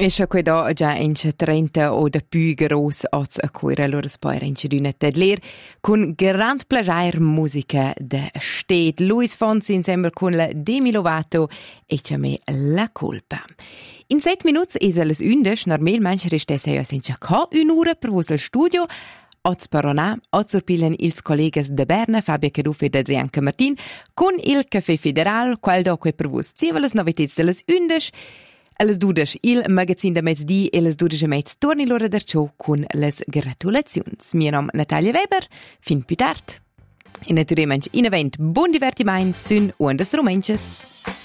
E scha quei da già in 30 o da più gross als a cuira loro spoira in d'una tedler con grand plagiar musica de stet Luis Fonsi insieme con la Demi Lovato e me la colpa. In 7 minuti is alles undes, normalmente restesse ja senza ca un'ora per vos al studio. Oz Parona, oz urpilen ils collegas de Berna, Fabio Carufi ed Adrianca Martin, con il Café Federal, qual do quei per vos zivelas novitets de las undes. Alles dudes il magazin de mezzdi e les dudes e mezz torni l'ora der show con les gratulazions. Mio nome Natalia Weber, fin più tard. E naturalmente in event buon divertimento sun und des Romenches.